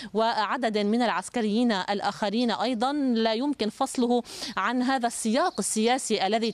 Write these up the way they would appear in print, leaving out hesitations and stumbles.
وعدد من العسكريين الآخرين أيضا لا يمكن فصله عن هذا السياق السياسي الذي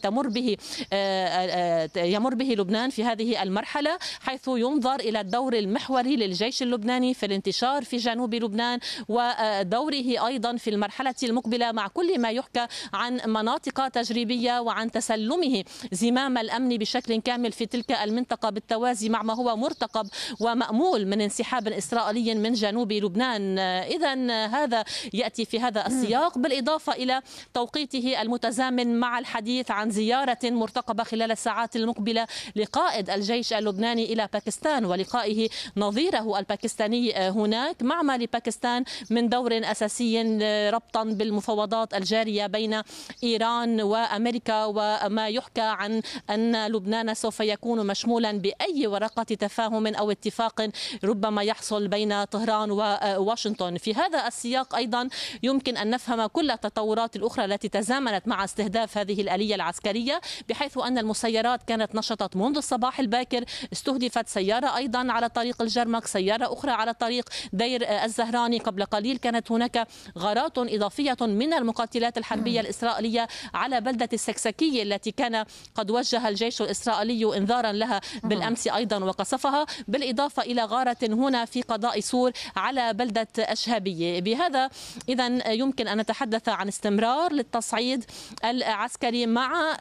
يمر به لبنان في هذه المرحلة، حيث ينظر إلى الدور المحوري للجيش اللبناني في الانتشار في جنوب لبنان ودوره أيضا في المرحلة المقبلة، مع كل ما يحكى عن مناطق تجريبية وعن تسلمه زمام الأمن بشكل كامل في تلك المنطقة بالتوازي مع ما هو مرتقب ومأمول من انسحاب إسرائيلي من جنوب لبنان. إذن هذا يأتي في هذا السياق، بالإضافة إلى توقيته المتزامن مع الحديث عن زيارة مرتقبة خلال الساعات المقبلة لقائد الجيش اللبناني إلى باكستان ولقائه نظيره الباكستاني هناك، مع ما لباكستان من دور أساسي ربطا بالمفاوضات الجارية بين إيران وأمريكا، وما يحكى عن أن لبنان سوف يكون مشمولا بأي ورقة تفاهم أو اتفاق ربما يحصل بين طهران وواشنطن. في هذا السياق أيضا يمكن أن نفهم كل التطورات الأخرى التي تزامنت مع استهداف هذه الآلية العسكرية، بحيث أن المسيرات كانت نشطت منذ الصباح الباكر. استهدفت سيارة أيضا على طريق الجرمق، سيارة أخرى على طريق دير الزهراني. قبل قليل كانت هناك غارات إضافية من المقاتلات الحربية الإسرائيلية على بلدة السكسكية التي كان قد وجه الجيش الإسرائيلي إنذارا لها بالأمس أيضا وقصفها، بالإضافة إلى غارة هنا في قضاء سور على بلدة أشهابية. بهذا إذن يمكن أن نتحدث عن استمرار للتصعيد العسكري مع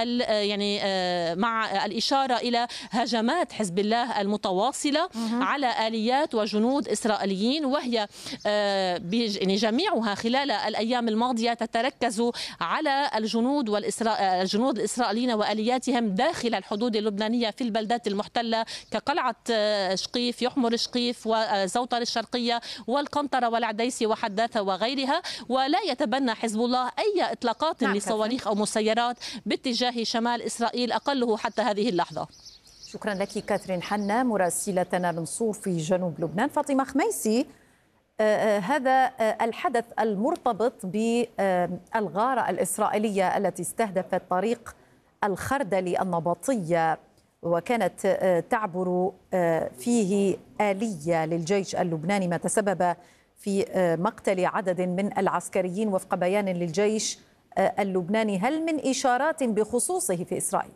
مع الإشارة إلى هجمات حزب الله المتواصلة على آليات وجنود إسرائيليين، وهي جميعها خلال الأيام الماضية تتركز على الجنود الإسرائيليين وآلياتهم داخل الحدود اللبنانية في البلدات المحتلة كقلعة شقيف، يحمر شقيف، وزوطر الشرقية، والقنطرة والعديسي وحداثة وغيرها. ولا يتبنى حزب الله أي إطلاقات لصواريخ أو مسيرات باتجاه شمال إسرائيل أقله حتى هذه اللحظة. شكرا لك كاثرين حنا مراسلتنا من صور في جنوب لبنان. فاطمة خميسي، هذا الحدث المرتبط بالغارة الإسرائيلية التي استهدفت طريق الخردلي النبطية وكانت تعبر فيه آلية للجيش اللبناني، ما تسبب في مقتل عدد من العسكريين وفق بيان للجيش اللبناني. هل من إشارات بخصوصه في إسرائيل؟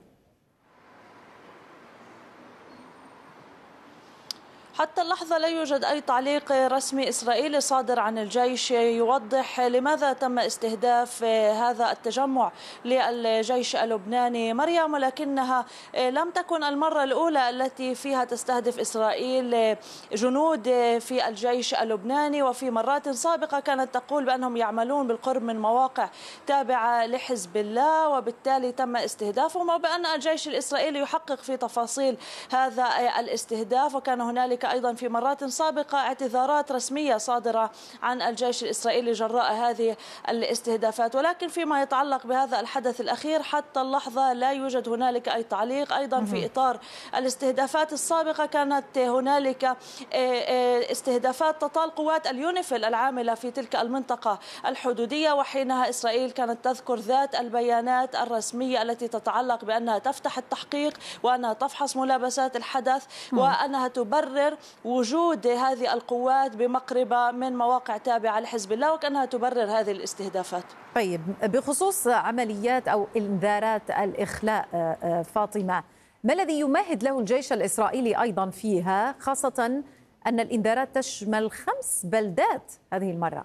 حتى اللحظة لا يوجد أي تعليق رسمي إسرائيلي صادر عن الجيش يوضح لماذا تم استهداف هذا التجمع للجيش اللبناني مريم، ولكنها لم تكن المرة الأولى التي فيها تستهدف إسرائيل جنود في الجيش اللبناني، وفي مرات سابقة كانت تقول بأنهم يعملون بالقرب من مواقع تابعة لحزب الله وبالتالي تم استهدافهم، وبأن الجيش الإسرائيلي يحقق في تفاصيل هذا الاستهداف. وكان هنالك أيضا في مرات سابقة اعتذارات رسمية صادرة عن الجيش الإسرائيلي جراء هذه الاستهدافات، ولكن فيما يتعلق بهذا الحدث الأخير حتى اللحظة لا يوجد هنالك أي تعليق. أيضا في إطار الاستهدافات السابقة كانت هنالك استهدافات تطال قوات اليونيفيل العاملة في تلك المنطقة الحدودية، وحينها إسرائيل كانت تذكر ذات البيانات الرسمية التي تتعلق بأنها تفتح التحقيق وأنها تفحص ملابسات الحدث وأنها تبرر وجود هذه القوات بمقربة من مواقع تابعة لحزب الله، وكأنها تبرر هذه الاستهدافات. طيب، بخصوص عمليات أو إنذارات الإخلاء فاطمة، ما الذي يمهد له الجيش الإسرائيلي أيضا فيها، خاصة أن الإنذارات تشمل 5 بلدات هذه المرة؟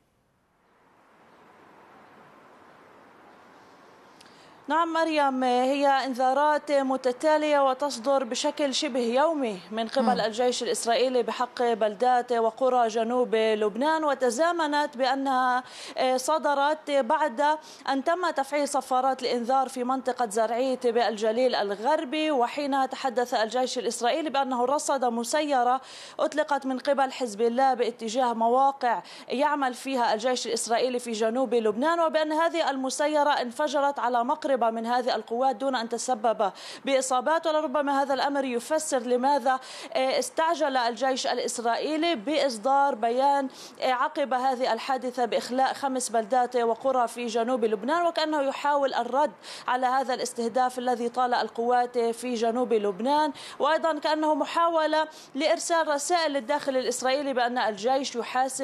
نعم مريم، هي انذارات متتالية وتصدر بشكل شبه يومي من قبل الجيش الإسرائيلي بحق بلدات وقرى جنوب لبنان، وتزامنت بأنها صدرت بعد أن تم تفعيل صفارات الإنذار في منطقة زرعية بالجليل الغربي، وحينها تحدث الجيش الإسرائيلي بأنه رصد مسيرة أطلقت من قبل حزب الله باتجاه مواقع يعمل فيها الجيش الإسرائيلي في جنوب لبنان، وبأن هذه المسيرة انفجرت على مقربة من هذه القوات دون أن تسبب بإصابات. ولربما هذا الأمر يفسر لماذا استعجل الجيش الإسرائيلي بإصدار بيان عقب هذه الحادثة بإخلاء 5 بلدات وقرى في جنوب لبنان، وكأنه يحاول الرد على هذا الاستهداف الذي طال القوات في جنوب لبنان، وأيضا كأنه محاولة لإرسال رسائل للداخل الإسرائيلي بأن الجيش يحاسب